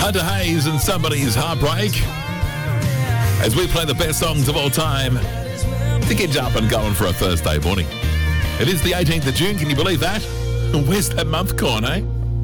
Hunter Hayes and Somebody's Heartbreak as we play the best songs of all time to get you up and going for a Thursday morning. It is the 18th of June, can you believe that? Where's that month gone, eh?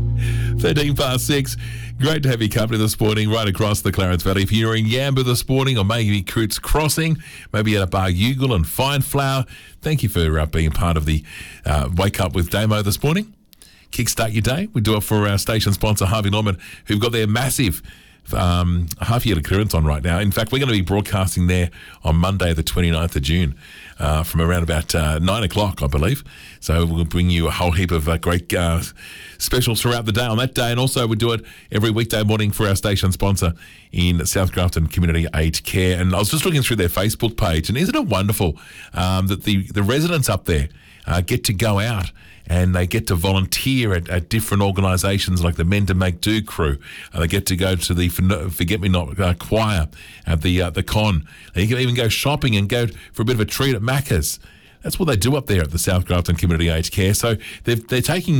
13 past 6. Great to have your company this morning right across the Clarence Valley. If you're in Yamba this morning or maybe Coots Crossing, maybe at a Bargugal and Fine Flower, thank you for being part of the Wake Up with Damo this morning. Kickstart your day. We do it for our station sponsor, Harvey Norman, who've got their massive half-yearly clearance on right now. In fact, we're going to be broadcasting there on Monday, the 29th of June, from around about 9 o'clock, I believe. So we'll bring you a whole heap of great specials throughout the day on that day. And also we do it every weekday morning for our station sponsor in South Grafton Community Aged Care. And I was just looking through their Facebook page, and isn't it wonderful that the residents up there get to go out and they get to volunteer at different organisations like the Men to Make Do crew. They get to go to the Forget Me Not choir at the con. They can even go shopping and go for a bit of a treat at Macca's. That's what they do up there at the South Grafton Community Aged Care. So they're taking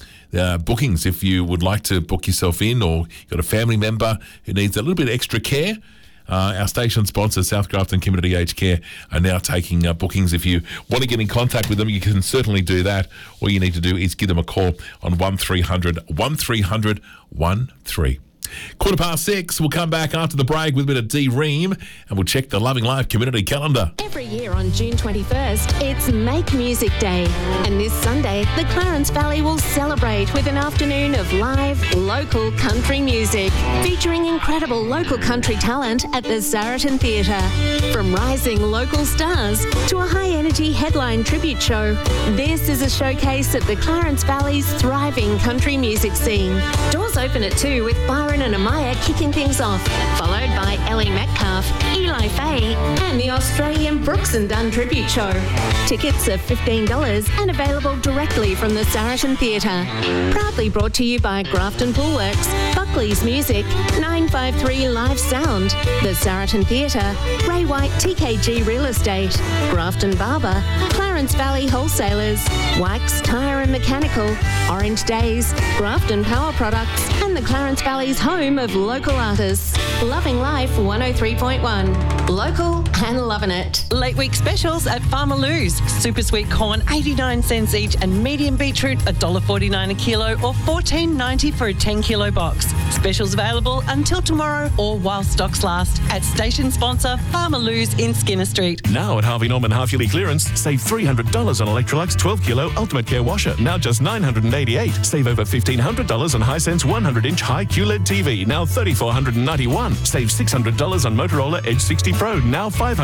bookings if you would like to book yourself in, or you've got a family member who needs a little bit of extra care. Our station sponsor, South Grafton Community Aged Care, are now taking bookings. If you want to get in contact with them, you can certainly do that. All you need to do is give them a call on 1300 1300 13. 6:15, we'll come back after the break with a bit of D-Ream, and we'll check the Loving Life community calendar. Every year on June 21st, it's Make Music Day. And this Sunday, the Clarence Valley will celebrate with an afternoon of live, local country music, featuring incredible local country talent at the Saraton Theatre. From rising local stars to a high-energy headline tribute show, this is a showcase of the Clarence Valley's thriving country music scene. Doors open at 2 with Byron and Amaya kicking things off, followed by Ellie Metcalf, Eli Faye, and the Australian Brooks and Dunn tribute show. Tickets are $15 and available directly from the Saraton Theatre. Proudly brought to you by Grafton Poolworks, Buckley's Music, 953 Live Sound, the Saraton Theatre, Ray White TKG Real Estate, Grafton Barber, Clarence Valley Wholesalers, Wax Tyre and Mechanical, Orange Days, Grafton Power Products, and the Clarence Valley's home of local artists. Loving Life 103.1. Local and loving it. Late week specials at Farmer Lou's. Super sweet corn, 89 cents each, and medium beetroot, $1.49 a kilo or $14.90 for a 10 kilo box. Specials available until tomorrow or while stocks last at station sponsor Farmer Lou's in Skinner Street. Now at Harvey Norman half-yearly clearance, save $300 on Electrolux 12 kilo Ultimate Care washer, now just $988. Save over $1,500 on Hisense 100-inch high QLED TV, now $3,491. Save $600 on Motorola Edge 60 Pro, now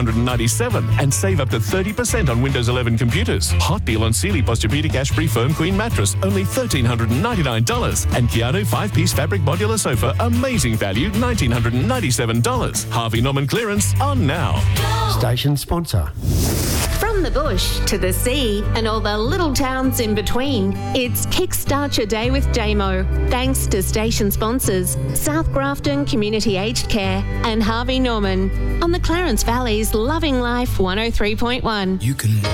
$597. And save up to 30% on Windows 11 computers. Hot deal on Sealy Posturepedic Ashbury Firm Queen mattress, only $1,399. And Keanu 5-piece fabric modular sofa, amazing value, $1,997. Harvey Norman clearance on now. Station sponsor. From the bush to the sea and all the little towns in between, it's Kickstart Your Day with Damo. Thanks to station sponsors South Grafton Community Aged Care and Harvey Norman on the Clarence Valley's Loving Life 103.1. You can